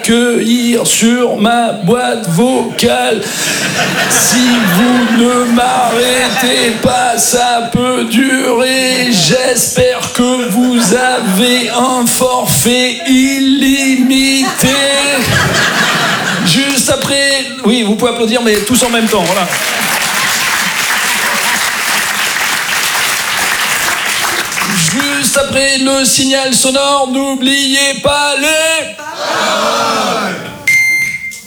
m'accueillir sur ma boîte vocale. Si vous ne m'arrêtez pas, ça peut durer. J'espère que vous avez un forfait illimité. Juste après... Oui, vous pouvez applaudir, mais tous en même temps, voilà. Juste après le signal sonore, n'oubliez pas les...